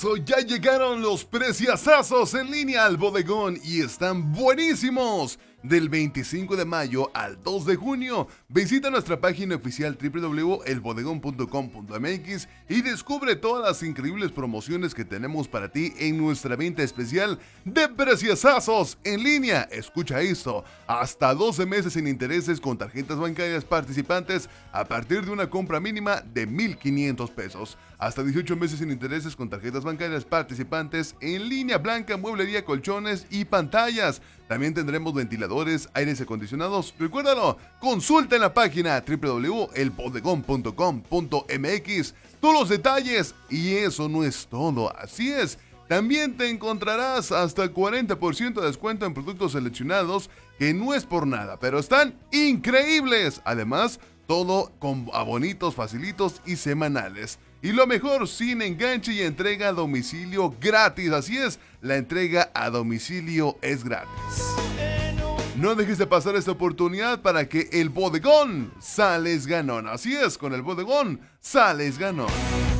Ya llegaron los preciazazos en línea al bodegón y están buenísimos. Del 25 de mayo al 2 de junio, visita nuestra página oficial www.elbodegón.com.mx y descubre todas las increíbles promociones que tenemos para ti en nuestra venta especial de preciazazos en línea. Escucha esto, hasta 12 meses sin intereses con tarjetas bancarias participantes a partir de una compra mínima de 1,500 pesos. Hasta 18 meses sin intereses con tarjetas bancarias participantes en línea blanca, mueblería, colchones y pantallas. También tendremos ventiladores, aires acondicionados. Recuérdalo, consulta en la página www.elbodegón.com.mx todos los detalles. Y eso no es todo, así es. También te encontrarás hasta 40% de descuento en productos seleccionados, que no es por nada, pero están increíbles. Además, todo con abonitos facilitos y semanales. Y lo mejor, sin enganche y entrega a domicilio gratis. Así es, la entrega a domicilio es gratis. No dejes de pasar esta oportunidad para que el bodegón sales ganón. Así es, con el bodegón sales ganón.